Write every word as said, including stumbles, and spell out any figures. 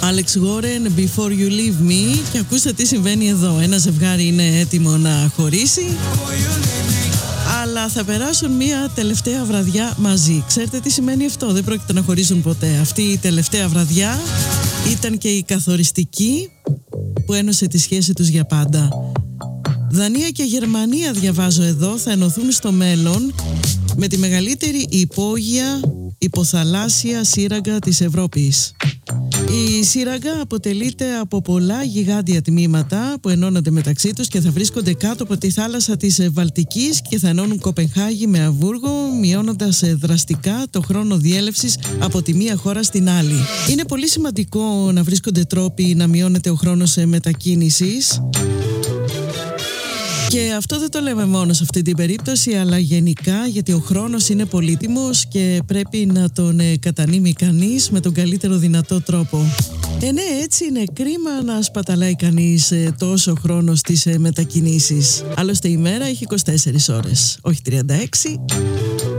Alex Warren, Before You Leave Me. Και ακούστε τι συμβαίνει εδώ. Ένα ζευγάρι είναι έτοιμο να χωρίσει, αλλά θα περάσουν μια τελευταία βραδιά μαζί. Ξέρετε τι σημαίνει αυτό? Δεν πρόκειται να χωρίσουν ποτέ. Αυτή η τελευταία βραδιά ήταν και η καθοριστική που ένωσε τη σχέση τους για πάντα. Δανία και Γερμανία, διαβάζω εδώ, θα ενωθούν στο μέλλον με τη μεγαλύτερη υπόγεια υποθαλάσσια σύραγγα της Ευρώπης. Η σύραγγα αποτελείται από πολλά γιγάντια τμήματα που ενώνονται μεταξύ τους και θα βρίσκονται κάτω από τη θάλασσα της Βαλτικής και θα ενώνουν Κοπενχάγη με Αμβούργο, μειώνοντας δραστικά το χρόνο διέλευσης από τη μία χώρα στην άλλη. Είναι πολύ σημαντικό να βρίσκονται τρόποι να μειώνεται ο χρόνος μετακίνησης. Και αυτό δεν το λέμε μόνο σε αυτή την περίπτωση, αλλά γενικά, γιατί ο χρόνος είναι πολύτιμος και πρέπει να τον ε, κατανείμει κανείς με τον καλύτερο δυνατό τρόπο. Ε, ναι, έτσι είναι κρίμα να σπαταλάει κανείς ε, τόσο χρόνο στις ε, μετακινήσεις. Άλλωστε η μέρα έχει είκοσι τέσσερις ώρες, όχι τριάντα έξι.